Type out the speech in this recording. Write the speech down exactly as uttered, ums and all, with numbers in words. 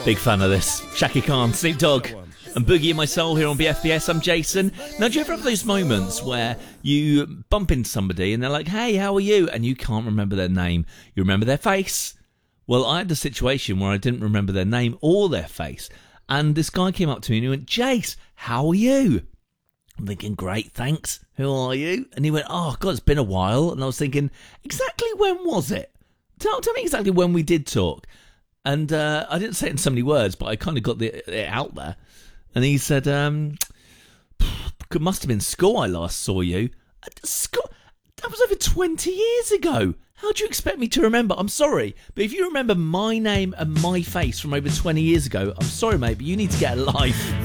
Big fan of this. Shaka Khan, Snoop Dogg, and Boogie in My Soul here on B F B S. I'm Jason. Now, do you ever have those moments where you bump into somebody and they're like, hey, how are you? And you can't remember their name. You remember their face. Well, I had a situation where I didn't remember their name or their face. And this guy came up to me and he went, Jace, how are you? I'm thinking, great, thanks. Who are you? And he went, oh, God, it's been a while. And I was thinking, exactly when was it? Tell, tell me exactly when we did talk. And uh, I didn't say it in so many words, but I kind of got the, it out there. And he said, um, it must have been school I last saw you. School? That was over twenty years ago. How do you expect me to remember? I'm sorry, but if you remember my name and my face from over twenty years ago, I'm sorry, mate, but you need to get a life.